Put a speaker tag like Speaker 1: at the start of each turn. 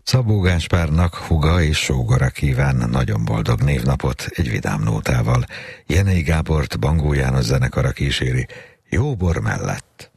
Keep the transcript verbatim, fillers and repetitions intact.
Speaker 1: Szabó Gáspárnak húga és sógora kíván nagyon boldog névnapot egy vidám nótával. Jenei Gábort Bangó János zenekara kíséri Jó bor mellett.